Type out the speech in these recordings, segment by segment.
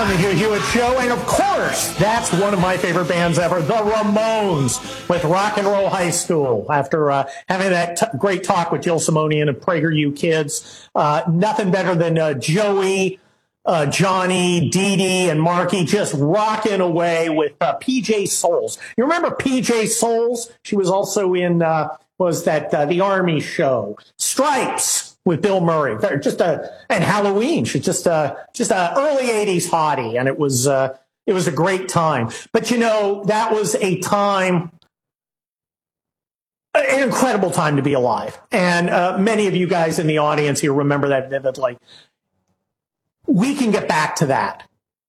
on the Hugh Hewitt Show, and of course, that's one of my favorite bands ever, the Ramones, with Rock and Roll High School. After having that great talk with Jill Simonian of PragerU Kids, nothing better than Joey, Johnny, Dee Dee, and Marky just rocking away with PJ Souls. You remember PJ Souls? She was also in, the Army show, Stripes, with Bill Murray. And Halloween. She's just a early 80s hottie, and it was a great time. But that was a time, an incredible time to be alive. And many of you guys in the audience here remember that vividly. We can get back to that.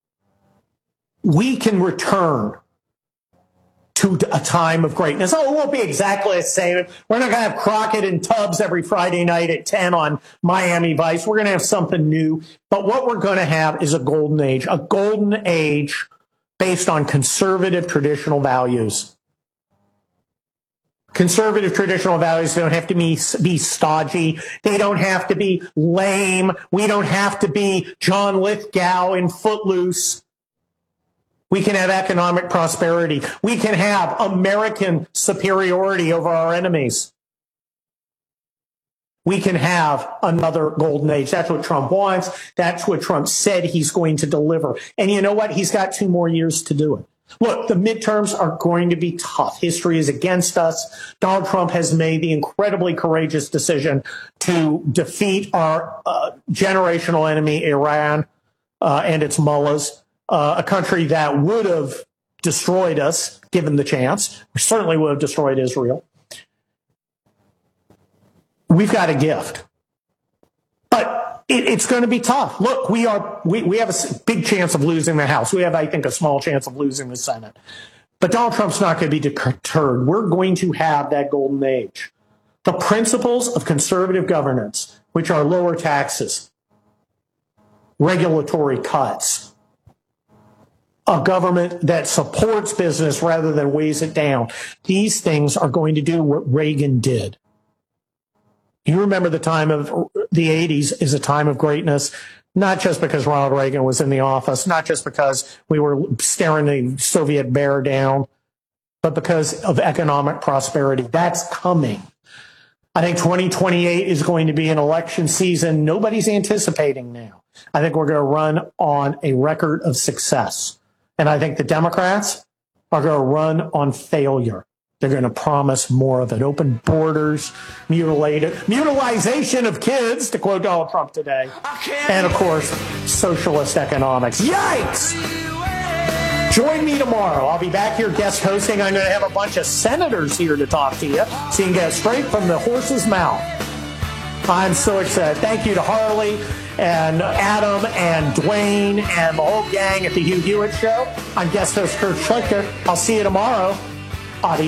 We can return to a time of greatness. Oh, it won't be exactly the same. We're not going to have Crockett and Tubbs every Friday night at 10 on Miami Vice. We're going to have something new. But what we're going to have is a golden age based on conservative traditional values. Conservative traditional values don't have to be stodgy. They don't have to be lame. We don't have to be John Lithgow in Footloose. We can have economic prosperity. We can have American superiority over our enemies. We can have another golden age. That's what Trump wants. That's what Trump said he's going to deliver. And you know what? He's got 2 more years to do it. Look, the midterms are going to be tough. History is against us. Donald Trump has made the incredibly courageous decision to defeat our generational enemy, Iran, and its mullahs. A country that would have destroyed us, given the chance. We certainly would have destroyed Israel. We've got a gift. But it's going to be tough. Look, we have a big chance of losing the House. We have, I think, a small chance of losing the Senate. But Donald Trump's not going to be deterred. We're going to have that golden age. The principles of conservative governance, which are lower taxes, regulatory cuts, a government that supports business rather than weighs it down. These things are going to do what Reagan did. You remember the time of the 80s is a time of greatness, not just because Ronald Reagan was in the office, not just because we were staring the Soviet bear down, but because of economic prosperity. That's coming. I think 2028 is going to be an election season nobody's anticipating now. I think we're going to run on a record of success. And I think the Democrats are going to run on failure. They're going to promise more of it. Open borders, mutilization of kids, to quote Donald Trump today. And, of course, socialist economics. Yikes! Join me tomorrow. I'll be back here guest hosting. I'm going to have a bunch of senators here to talk to you so you can get straight from the horse's mouth. I'm so excited. Thank you to Harley and Adam and Dwayne and the whole gang at the Hugh Hewitt Show. I'm guest host Kurt Schlichter. I'll see you tomorrow.